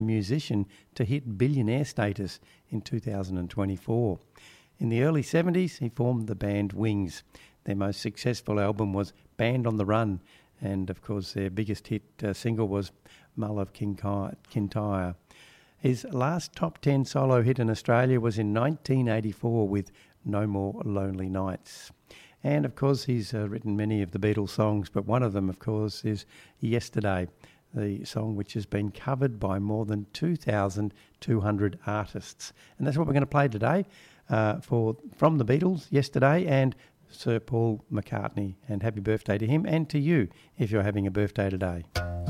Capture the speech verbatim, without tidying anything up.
musician to hit billionaire status in two thousand twenty-four. In the early seventies, he formed the band Wings. Their most successful album was Band on the Run, and of course their biggest hit uh, single was Mull of Kintyre. His last top ten solo hit in Australia was in nineteen eighty-four with No More Lonely Nights. And of course he's uh, written many of the Beatles songs, but one of them of course is Yesterday, the song which has been covered by more than two thousand two hundred artists. And that's what we're going to play today uh, for from the Beatles, Yesterday, and Sir Paul McCartney. And happy birthday to him and to you if you're having a birthday today.